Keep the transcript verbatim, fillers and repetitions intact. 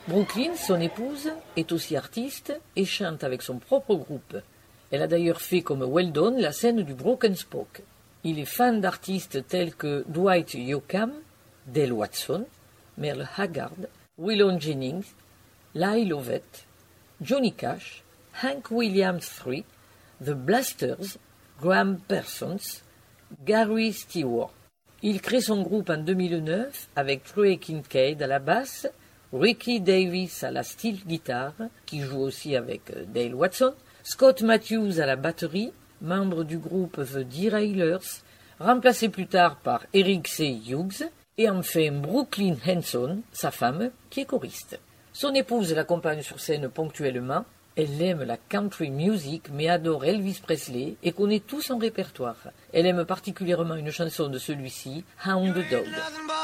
Brooklyn, son épouse, est aussi artiste et chante avec son propre groupe. Elle a d'ailleurs fait comme Weldon la scène du Broken Spoke. Il est fan d'artistes tels que Dwight Yoakam, Dale Watson, Merle Haggard, Waylon Jennings, Lyle Lovett, Johnny Cash, Hank Williams trois, The Blasters, Graham Parsons, Gary Stewart. Il crée son groupe en deux mille neuf avec Troy Kincaid à la basse, Ricky Davis à la steel guitare, qui joue aussi avec Dale Watson, Scott Matthews à la batterie, membre du groupe The Derailers, remplacé plus tard par Eric C. Hughes, et enfin Brooklyn Hanson, sa femme, qui est choriste. Son épouse l'accompagne sur scène ponctuellement. Elle aime la country music mais adore Elvis Presley et connaît tout son répertoire. Elle aime particulièrement une chanson de celui-ci, Hound Dog.